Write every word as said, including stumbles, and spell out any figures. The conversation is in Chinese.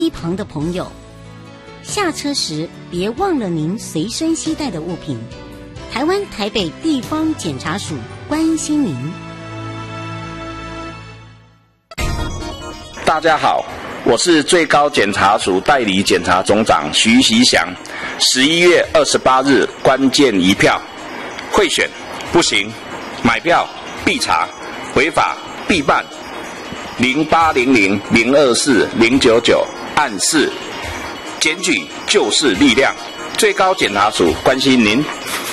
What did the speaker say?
一旁的朋友，下车时别忘了您随身携带的物品。台湾台北地方检察署关心您。 大家好，我是最高检察署代理检察总长徐习祥。十一月二十八日关键一票，贿选不行，买票必查，违法必办。零八零零零二四零九九案四，检举就是力量。最高检察署关心您。